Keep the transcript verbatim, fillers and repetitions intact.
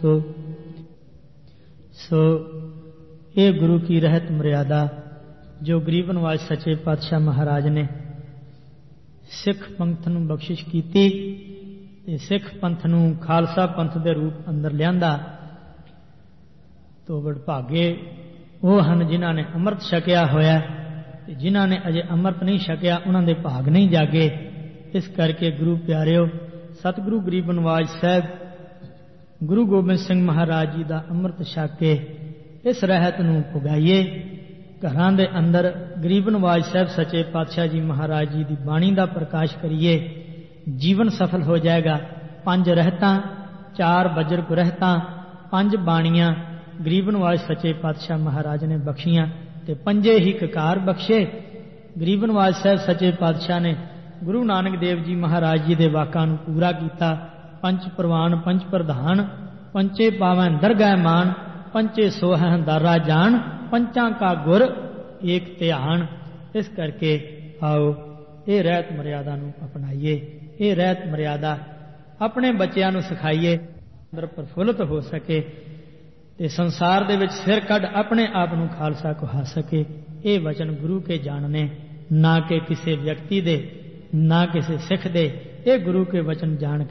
सो सो ये गुरु की रहत मर्यादा जो गरीब नवाज सच्चे पातशाह महाराज ने सिख पंथ नूं बख्शिश कीती ते सिख पंथ नूं खालसा पंथ दे रूप अंदर लियांदा। तो वडभागे वो हन जिन्हां ने अमृत छकिया होया ते जिन्हां ने अजे अमृत नहीं छकिया उन्हां दे भाग नहीं जागे। इस करके गुरु प्यारिओ सतगुरु गरीब नवाज साहब गुरु गोबिंद सिंह महाराज जी दा अमृत छक के इस रहत नूं पुगाइए। घरां दे अंदर गरीब नवाज साहब सच्चे पातशाह जी महाराज जी की बाणी का प्रकाश करिए, जीवन सफल हो जाएगा। पंज रहतां, चार बजरग रहतां, पंज बाणियां गरीब नवाज सच्चे पातशाह महाराज ने बख्शियां ते पंजे ही ककार बख्शे। गरीब नवाज साहब सच्चे पातशाह ने गुरु नानक देव जी महाराज जी के वाकां नूं पूरा किया। पंच प्रवान पंच प्रधान पंचे पावैं दरगह मान, पंचे सोहं दारा जान, पंचां का गुर एक ध्यान। इस करके आओ ये रहत मर्यादा नूं अपनाइए, ये रहत मर्यादा अपने बच्चों नूं सिखाइए, अंदर प्रफुल्लित हो सके ते संसार दे विच सिर कढ़ अपने आप नूं खालसा कहा सके। ये वचन गुरु के जानने, ना कि किसी व्यक्ति दे, ना किसी सिख दे, ये गुरु के वचन जान